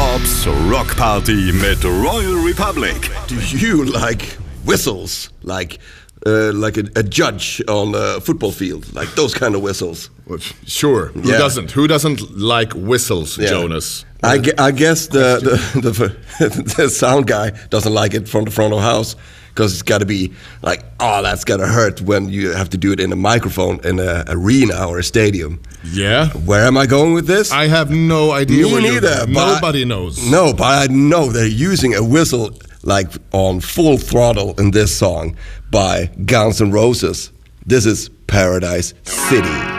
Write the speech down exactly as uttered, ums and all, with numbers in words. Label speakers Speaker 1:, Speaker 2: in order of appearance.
Speaker 1: Bobs Rock Party mit Royal Republic.
Speaker 2: Do you like whistles? Like uh, like a, a judge on a football field? Like those kind of whistles?
Speaker 3: Well, sure. Who
Speaker 2: Yeah.
Speaker 3: doesn't? Who doesn't like whistles,
Speaker 2: Yeah.
Speaker 3: Jonas?
Speaker 2: I, gue- I guess the the, the the sound guy doesn't like it from the front of the house because it's got to be like, oh, that's gotta hurt when you have to do it in a microphone in an arena or a stadium.
Speaker 3: Yeah?
Speaker 2: Where am I going with this?
Speaker 3: I have no idea.
Speaker 2: Me
Speaker 3: where you're
Speaker 2: neither.
Speaker 3: going.
Speaker 2: but I-
Speaker 3: Nobody knows.
Speaker 2: No, but I know they're using a whistle like on full throttle in this song by Guns N' Roses. This is Paradise City.